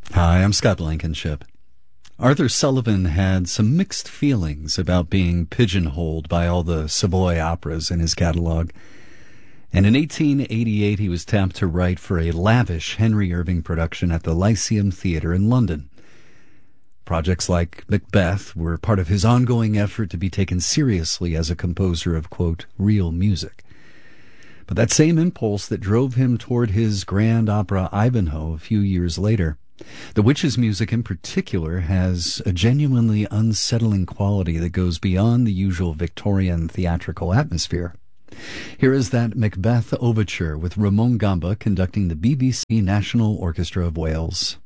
Hi, I'm Scott Blankenship. Arthur Sullivan had some mixed feelings about being pigeonholed by all the Savoy operas in his catalog. And in 1888 he was tapped to write for a lavish Henry Irving production at the Lyceum Theatre in London. Projects like Macbeth were part of his ongoing effort to be taken seriously as a composer of, quote, real music. But that same impulse that drove him toward his grand opera Ivanhoe a few years later. The Witch's music in particular has a genuinely unsettling quality that goes beyond the usual Victorian theatrical atmosphere. Here is that Macbeth overture with Ramon Gamba conducting the BBC National Orchestra of Wales.